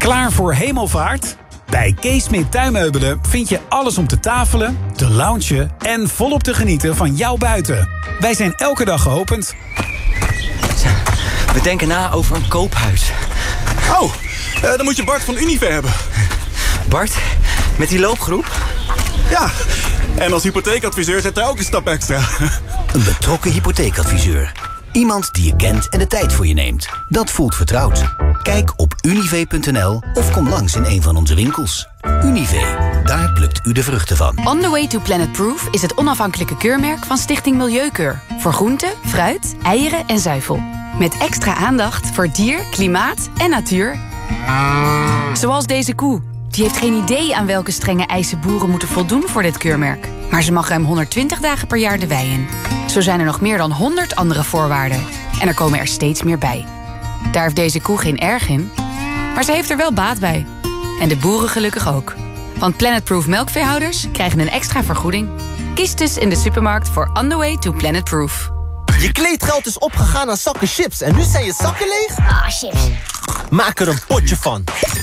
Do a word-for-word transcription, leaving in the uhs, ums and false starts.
Klaar voor hemelvaart? Bij Keesmit Tuinmeubelen vind je alles om te tafelen, te loungen en volop te genieten van jouw buiten. Wij zijn elke dag geopend. We denken na over een koophuis. Oh, uh, dan moet je Bart van Unive hebben. Bart, met die loopgroep? Ja, en als hypotheekadviseur zet hij ook een stap extra. Een betrokken hypotheekadviseur. Iemand die je kent en de tijd voor je neemt. Dat voelt vertrouwd. Kijk op unive punt n l of kom langs in een van onze winkels. Unive, daar plukt u de vruchten van. On the Way to Planet Proof is het onafhankelijke keurmerk van Stichting Milieukeur. Voor groente, fruit, eieren en zuivel. Met extra aandacht voor dier, klimaat en natuur. Zoals deze koe. Die heeft geen idee aan welke strenge eisen boeren moeten voldoen voor dit keurmerk. Maar ze mag ruim honderdtwintig dagen per jaar de wei in. Zo zijn er nog meer dan honderd andere voorwaarden. En er komen er steeds meer bij. Daar heeft deze koe geen erg in. Maar ze heeft er wel baat bij. En de boeren gelukkig ook. Want Planetproof melkveehouders krijgen een extra vergoeding. Kies dus in de supermarkt voor On the Way to Planet Proof. Je kleedgeld is opgegaan aan zakken chips en nu zijn je zakken leeg? Ah, chips. Maak er een potje van.